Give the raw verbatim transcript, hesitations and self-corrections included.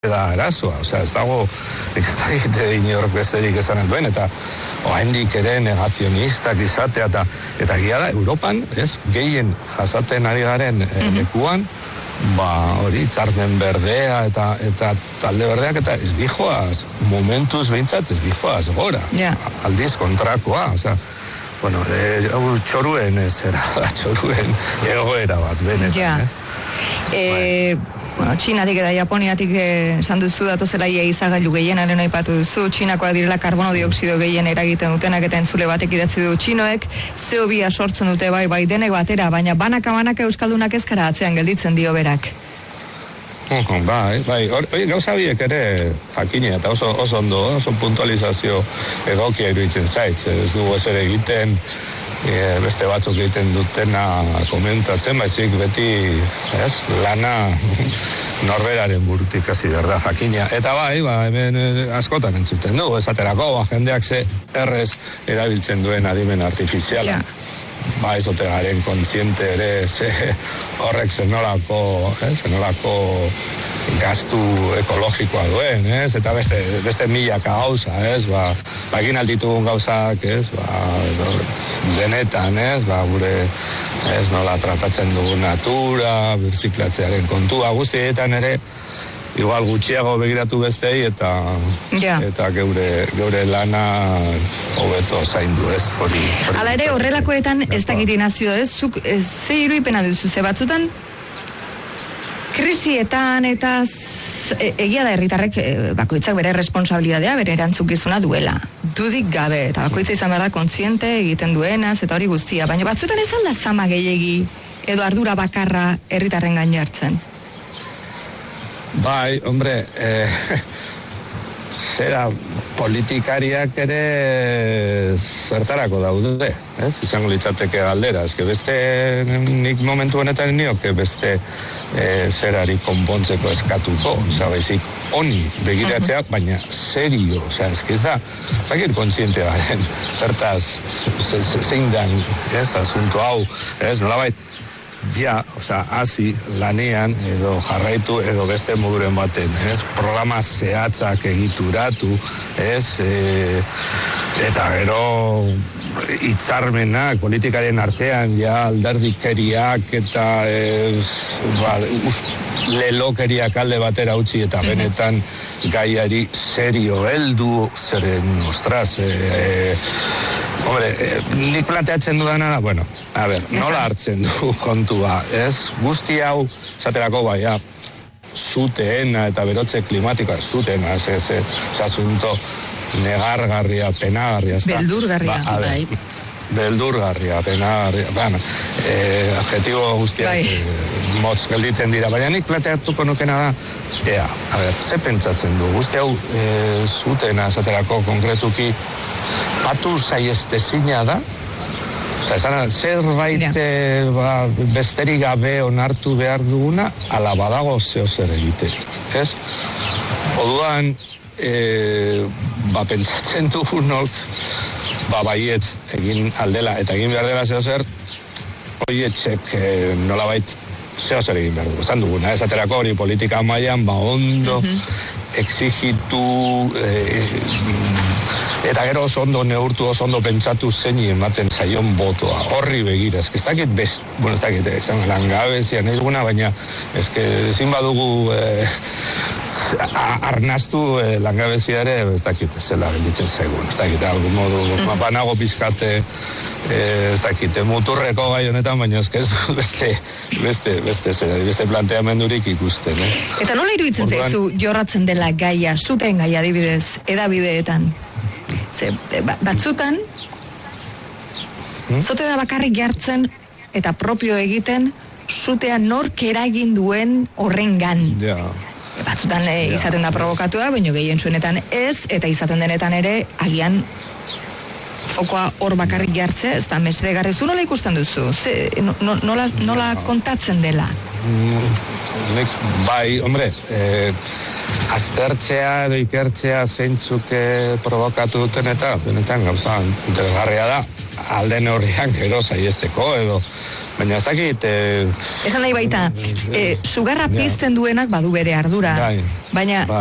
da erasoa, osea, ez dago ez dakite inork besterik esanen duen, eta oraindik ere negazionistak izatea, eta, eta gira da, Europan, ez, gehien jasaten ari garen mm-hmm. lekuan, ba, hori, Hitzarmen Berdea, eta, eta talde berdeak, eta ez dijoaz, momentuz behintzat, ez dijoaz gora, yeah. aldiz kontrakoa, osea, bueno, e, txoruen ez era, txoruen egoera bat, benetan, yeah. ez? Eh, Bueno, Txinatik eta Japoniatik esan eh, duzu datozela ia izagailu gehienaren aipatu duzu, Txinakoak direla karbono dioxido gehien eragiten dutenak eta entzule batek idatzi du Txinoek, C O bi sortzen dute bai, bai denek batera, baina banaka-banaka euskaldunak ezkara atzean gelditzen dio berak. Uh, bai, bai, hori gauza biek ere jakina eta oso, oso ondo, oso puntualizazio egokia iruditzen zaitz, ez dugu ez ere egiten, e, beste batzuk egiten dutena komentatzen, baizik beti, ez, lana norberaren burutik hasi behar da jakina. Eta bai, ba, hemen eh, askotan entzuten dugu, esaterako, ba, jendeak ze errez erabiltzen duen adimen artifiziala. Ja. Ba, ez ote garen kontziente ere ze horrek zenolako, eh, zenolako gastu ekologikoa duen, ez? Eta beste, beste milaka gauza, ez? Ba, ba egin alditugun gauzak, ez? Ba, denetan, ez? Ba, gure, ez, nola tratatzen dugu natura, birziklatzearen kontua, guztietan ere, igual gutxiago begiratu bestei eta ja. eta geure geure lana hobeto zaindu, ez? Hori. Hala ere horrelakoetan ez dakit nazio, ez? Zuk ez, ze iruipena duzu, ze batzutan krisietan eta z, e, egia da herritarrek e, bakoitzak bere responsabilidadea, bere erantzukizuna duela. Dudik gabe eta bakoitza izan behar da kontziente egiten duenaz eta hori guztia, baina batzutan ez alda zama gehiegi edo ardura bakarra herritarren gain jartzen. Bai, hombre, eh, zera politikariak ere zertarako daude, ez? Izango litzateke galdera, eske beste nik momentu honetan nioke beste eh, zerari konpontzeko eskatuko, osea, baizik honi begiratzea, baina serio, osea, eske ez da, zakit kontziente garen, zertaz, zein dan, ez, asunto hau, ez, nolabait, ja, osea, hasi lanean edo jarraitu edo beste moduren baten, ez? Programa zehatzak egituratu, ez? E, eta gero hitzarmenak politikaren artean ja alderdikeriak eta ez, ba, lelokeriak alde batera utzi eta benetan gaiari serio heldu, zeren, ostras, e, e, hombre, eh, nik planteatzen dudana da, bueno, a ber, nola hartzen du kontua, ez? Guzti hau, esaterako bai, ja, zuteena eta berotze klimatikoa, zuteena, ez, ez, ez, asunto negargarria, penagarria, ez da? Beldurgarria, ba, bai. Beldurgarria, penagarria, bueno, eh, adjetibo guztiak bai. eh, motz gelditzen dira, baina nik planteatuko nukena da, ea, a ber, ze pentsatzen du, guzti hau eh, zuteena, esaterako konkretuki, batu zaiestezina da, oza, esan, zerbait yeah. ba, besterik gabe onartu behar duguna, ala badago zeo zer egiterik, ez? Oduan, e, ba, pentsatzen dugunok, ba, baiet, egin aldela, eta egin behar dela zeo zer, oietxek e, nolabait zeo zer egin behar dugu, esan duguna, ez aterako hori politika mailan, ba, ondo, mm-hmm. exigitu, e, eta gero oso ondo neurtu, oso ondo pentsatu zeini ematen zaion botoa. Horri begira, ez ez dakit best, bueno, ez dakit, esan langabezia nahi duguna, baina ez que ezin badugu eh, arnaztu eh, langabezia ere, ez dakit, zela gelditzen zaigun, ez dakit, algun modu, mm. banago pizkate, eh, ez dakit, muturreko gai honetan, baina ez que ez beste, beste, beste, zera, beste planteamendurik ikusten, eh? Eta nola iruditzen Orduan... zaizu jorratzen dela gaia, zuten gaia adibidez, edabideetan? Ze, batzutan hmm? zote da bakarrik jartzen eta propio egiten zutea nork eragin duen horrengan. Ja. Batzutan e, ja. izaten da provokatua, baina gehien zuenetan ez, eta izaten denetan ere agian fokoa hor bakarrik jartze, ez da mesedegarri. Zu nola ikusten duzu? Ze, no, nola, nola kontatzen dela? Mm, nik, bai, hombre, eh, aztertzea edo ikertzea zeintzuk provokatu duten eta benetan gauza interesgarria da alden horrian gero saiesteko edo baina ez dakit eh, esan nahi baita eh, sugarra pizten duenak badu bere ardura bai. Baina